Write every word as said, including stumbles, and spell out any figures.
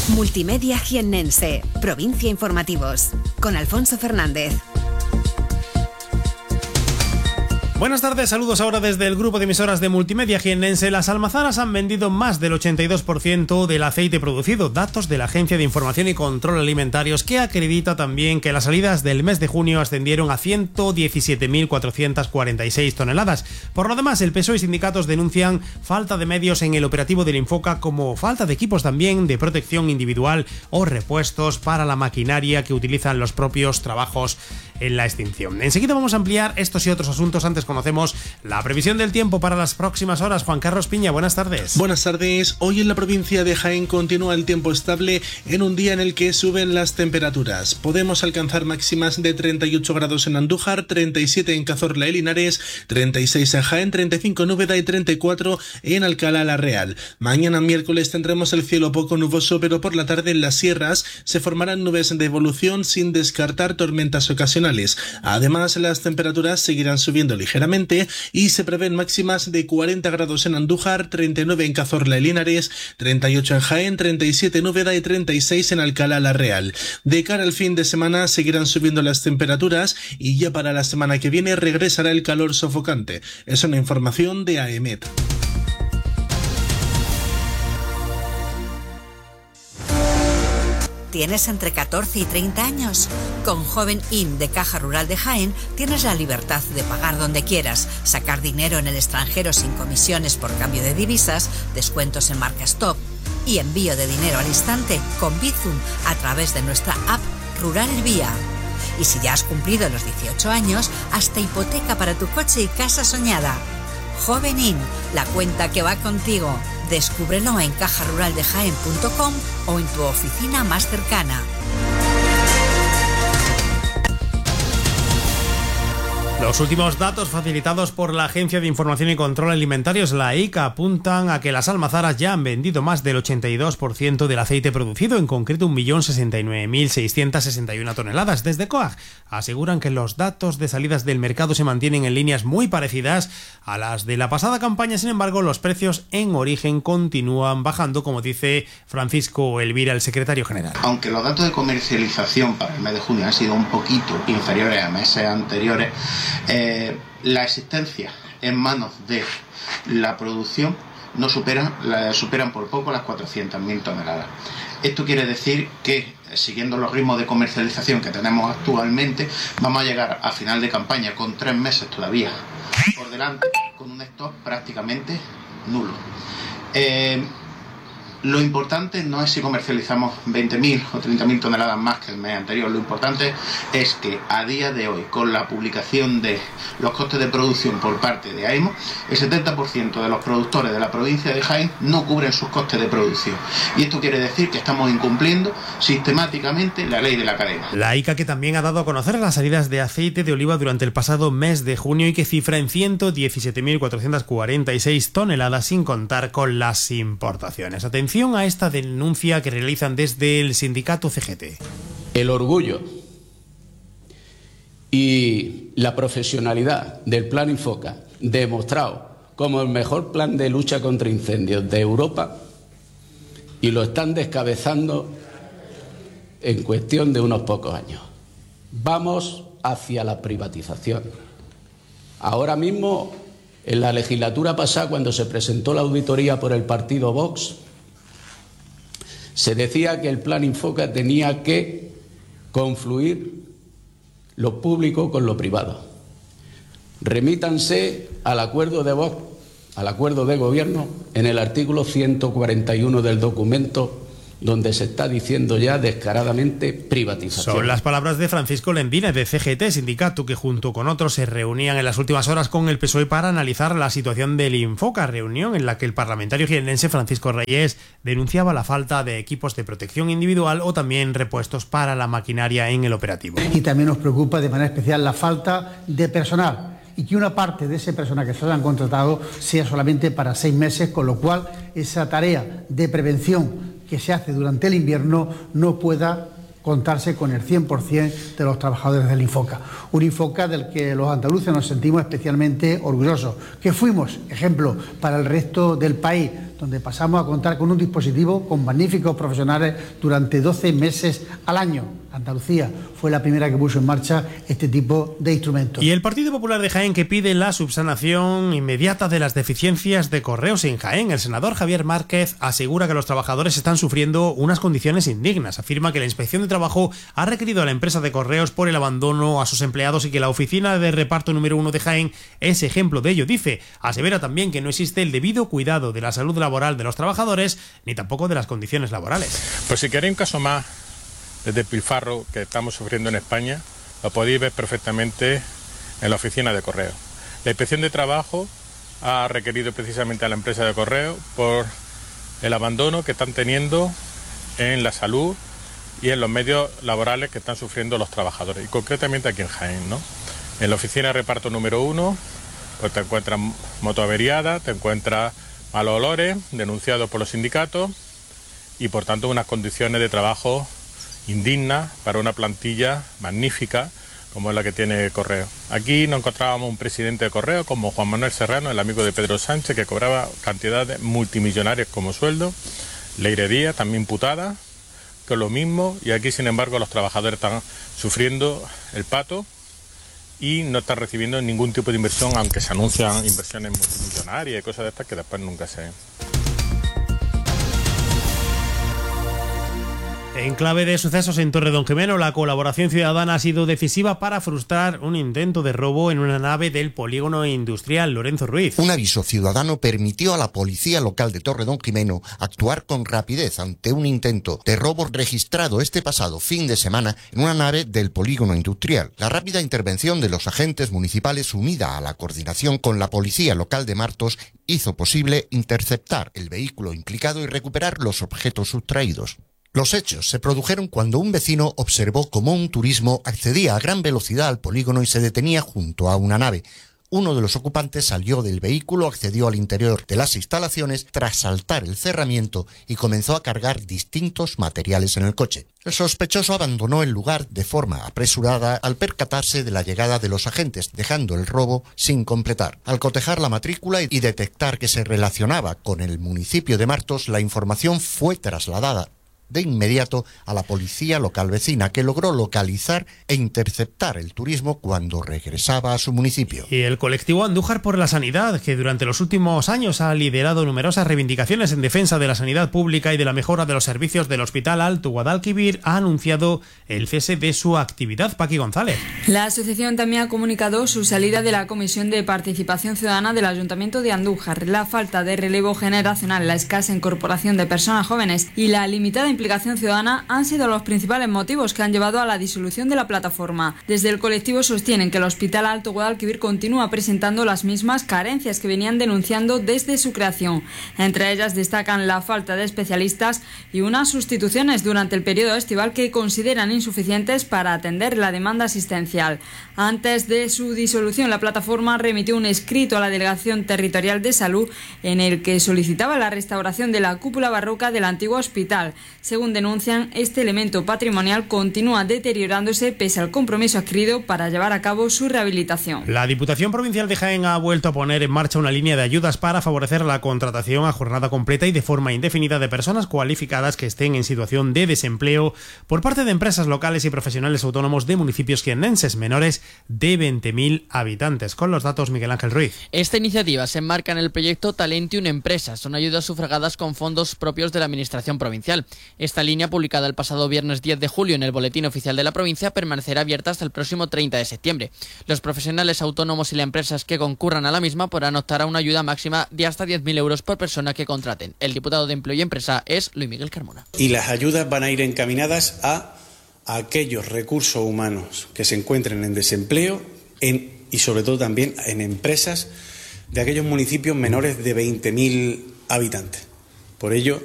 Multimedia Jiennense, Provincia Informativos, con Alfonso Fernández. Buenas tardes, saludos ahora desde el grupo de emisoras de Multimedia Jiennense. Las almazaras han vendido más del ochenta y dos por ciento del aceite producido, datos de la Agencia de Información y Control Alimentarios, que acredita también que las salidas del mes de junio ascendieron a ciento diecisiete mil cuatrocientas cuarenta y seis toneladas. Por lo demás, el P S O E y sindicatos denuncian falta de medios en el operativo del Infoca, como falta de equipos también de protección individual o repuestos para la maquinaria que utilizan los propios trabajos en la extinción. Enseguida vamos a ampliar estos y otros asuntos. Antes conocemos la previsión del tiempo para las próximas horas. Juan Carlos Piña, buenas tardes. Buenas tardes. Hoy en la provincia de Jaén continúa el tiempo estable en un día en el que suben las temperaturas. Podemos alcanzar máximas de treinta y ocho grados en Andújar, treinta y siete en Cazorla y Linares, treinta y seis en Jaén, treinta y cinco en Úbeda y treinta y cuatro en Alcalá la Real. Mañana miércoles tendremos el cielo poco nuboso, pero por la tarde en las sierras se formarán nubes de evolución sin descartar tormentas ocasionales. Además, las temperaturas seguirán subiendo ligeramente y se prevén máximas de cuarenta grados en Andújar, treinta y nueve en Cazorla y Linares, treinta y ocho en Jaén, treinta y siete en Úbeda y treinta y seis en Alcalá la Real. De cara al fin de semana seguirán subiendo las temperaturas y ya para la semana que viene regresará el calor sofocante. Es una información de AEMET. ¿Tienes entre catorce y treinta años? Con Joven In de Caja Rural de Jaén tienes la libertad de pagar donde quieras, sacar dinero en el extranjero sin comisiones por cambio de divisas, descuentos en marcas top y envío de dinero al instante con Bizum a través de nuestra app Rural Vía. Y si ya has cumplido los dieciocho años, hasta hipoteca para tu coche y casa soñada. Joven In, la cuenta que va contigo. Descúbrelo en caja rural de jaén punto com o en tu oficina más cercana. Los últimos datos facilitados por la Agencia de Información y Control Alimentarios, la I C A, apuntan a que las almazaras ya han vendido más del ochenta y dos por ciento del aceite producido, en concreto un millón sesenta y nueve mil seiscientas sesenta y una toneladas. Desde COAG aseguran que los datos de salidas del mercado se mantienen en líneas muy parecidas a las de la pasada campaña. Sin embargo, los precios en origen continúan bajando, como dice Francisco Elvira, el secretario general. Aunque los datos de comercialización para el mes de junio han sido un poquito inferiores a meses anteriores, Eh, la existencia en manos de la producción no superan, la, superan por poco las cuatrocientas mil toneladas. Esto quiere decir que, siguiendo los ritmos de comercialización que tenemos actualmente, vamos a llegar a final de campaña con tres meses todavía por delante, con un stock prácticamente nulo. Eh, Lo importante no es si comercializamos veinte mil o treinta mil toneladas más que el mes anterior. Lo importante es que a día de hoy, con la publicación de los costes de producción por parte de AEMO, el setenta por ciento de los productores de la provincia de Jaén no cubren sus costes de producción. Y esto quiere decir que estamos incumpliendo sistemáticamente la ley de la cadena. La I C A, que también ha dado a conocer las salidas de aceite de oliva durante el pasado mes de junio y que cifra en ciento diecisiete mil cuatrocientas cuarenta y seis toneladas, sin contar con las importaciones. Atención a esta denuncia que realizan desde el sindicato C G T. El orgullo y la profesionalidad del Plan Infoca, demostrado como el mejor plan de lucha contra incendios de Europa, y lo están descabezando en cuestión de unos pocos años. Vamos hacia la privatización. Ahora mismo, en la legislatura pasada, cuando se presentó la auditoría por el partido Vox, se decía que el Plan Infoca tenía que confluir lo público con lo privado. Remítanse al acuerdo de Vox, al acuerdo de gobierno, en el artículo ciento cuarenta y uno del documento, donde se está diciendo ya descaradamente privatización. Son las palabras de Francisco Lendina, de C G T, sindicato que junto con otros se reunían en las últimas horas con el P S O E para analizar la situación del Infoca, reunión en la que el parlamentario jiennense Francisco Reyes denunciaba la falta de equipos de protección individual o también repuestos para la maquinaria en el operativo. Y también nos preocupa de manera especial la falta de personal, y que una parte de ese personal que se han contratado sea solamente para seis meses, con lo cual esa tarea de prevención que se hace durante el invierno no pueda contarse con el cien por ciento de los trabajadores del Infoca. Un Infoca del que los andaluces nos sentimos especialmente orgullosos, que fuimos ejemplo para el resto del país donde pasamos a contar con un dispositivo con magníficos profesionales durante doce meses al año. Andalucía fue la primera que puso en marcha este tipo de instrumentos. Y el Partido Popular de Jaén, que pide la subsanación inmediata de las deficiencias de correos en Jaén. El senador Javier Márquez asegura que los trabajadores están sufriendo unas condiciones indignas. Afirma que la Inspección de Trabajo ha requerido a la empresa de correos por el abandono a sus empleados y que la oficina de reparto número uno de Jaén es ejemplo de ello. Dice, asevera también que no existe el debido cuidado de la salud laboral de los trabajadores ni tampoco de las condiciones laborales. Pues si queréis un caso más de despilfarro que estamos sufriendo en España, lo podéis ver perfectamente en la oficina de correo. La Inspección de Trabajo ha requerido precisamente a la empresa de correo por el abandono que están teniendo en la salud y en los medios laborales que están sufriendo los trabajadores, y concretamente aquí en Jaén, ¿no? En la oficina de reparto número uno, pues te encuentras moto averiada, te encuentras malos olores denunciados por los sindicatos y por tanto unas condiciones de trabajo indignas para una plantilla magnífica como es la que tiene Correo. Aquí nos encontrábamos un presidente de Correo como Juan Manuel Serrano, el amigo de Pedro Sánchez, que cobraba cantidades multimillonarias como sueldo, Leire Díaz también imputada, que es lo mismo, y aquí sin embargo los trabajadores están sufriendo el pato y no están recibiendo ningún tipo de inversión, aunque se anuncian inversiones multimillonarias y cosas de estas que después nunca se ven. En clave de sucesos en Torredonjimeno, la colaboración ciudadana ha sido decisiva para frustrar un intento de robo en una nave del polígono industrial. Lorenzo Ruiz. Un aviso ciudadano permitió a la policía local de Torredonjimeno actuar con rapidez ante un intento de robo registrado este pasado fin de semana en una nave del polígono industrial. La rápida intervención de los agentes municipales, unida a la coordinación con la policía local de Martos, hizo posible interceptar el vehículo implicado y recuperar los objetos sustraídos. Los hechos se produjeron cuando un vecino observó cómo un turismo accedía a gran velocidad al polígono y se detenía junto a una nave. Uno de los ocupantes salió del vehículo, accedió al interior de las instalaciones tras saltar el cerramiento y comenzó a cargar distintos materiales en el coche. El sospechoso abandonó el lugar de forma apresurada al percatarse de la llegada de los agentes, dejando el robo sin completar. Al cotejar la matrícula y detectar que se relacionaba con el municipio de Martos, la información fue trasladada de inmediato a la policía local vecina, que logró localizar e interceptar el turismo cuando regresaba a su municipio. Y el colectivo Andújar por la Sanidad, que durante los últimos años ha liderado numerosas reivindicaciones en defensa de la sanidad pública y de la mejora de los servicios del Hospital Alto Guadalquivir, ha anunciado el cese de su actividad. Paqui González. La asociación también ha comunicado su salida de la Comisión de Participación Ciudadana del Ayuntamiento de Andújar. La falta de relevo generacional, la escasa incorporación de personas jóvenes y la limitada implicación ciudadana han sido los principales motivos que han llevado a la disolución de la plataforma. Desde el colectivo sostienen que el Hospital Alto Guadalquivir continúa presentando las mismas carencias que venían denunciando desde su creación. Entre ellas destacan la falta de especialistas y unas sustituciones durante el periodo estival que consideran insuficientes para atender la demanda asistencial. Antes de su disolución, la plataforma remitió un escrito a la Delegación Territorial de Salud en el que solicitaba la restauración de la cúpula barroca del antiguo hospital. Según denuncian, este elemento patrimonial continúa deteriorándose pese al compromiso adquirido para llevar a cabo su rehabilitación. La Diputación Provincial de Jaén ha vuelto a poner en marcha una línea de ayudas para favorecer la contratación a jornada completa y de forma indefinida de personas cualificadas que estén en situación de desempleo por parte de empresas locales y profesionales autónomos de municipios jiennenses menores de veinte mil habitantes. Con los datos, Miguel Ángel Ruiz. Esta iniciativa se enmarca en el proyecto Talentium Empresa. Son ayudas sufragadas con fondos propios de la Administración Provincial. Esta línea, publicada el pasado viernes diez de julio en el Boletín Oficial de la provincia, permanecerá abierta hasta el próximo treinta de septiembre. Los profesionales autónomos y las empresas que concurran a la misma podrán optar a una ayuda máxima de hasta diez mil euros por persona que contraten. El diputado de Empleo y Empresa es Luis Miguel Carmona. Y las ayudas van a ir encaminadas a aquellos recursos humanos que se encuentren en desempleo en, y sobre todo también en empresas de aquellos municipios menores de veinte mil habitantes. Por ello,